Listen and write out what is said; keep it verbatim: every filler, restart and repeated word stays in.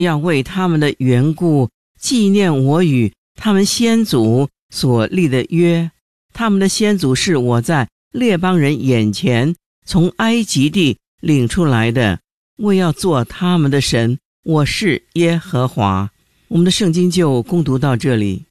要为他们的缘故纪念我与他们先祖所立的约。他们的先祖是我在列邦人眼前从埃及地领出来的，我要做他们的神，我是耶和华。我们的圣经就攻读到这里。